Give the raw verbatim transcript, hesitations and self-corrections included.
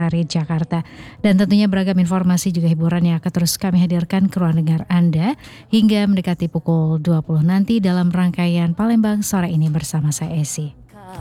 Sari, Jakarta. Dan tentunya beragam informasi juga hiburan yang akan terus kami hadirkan ke ruang dengar Anda hingga mendekati pukul dua puluh nanti dalam rangkaian Palembang Sore ini bersama saya Esi.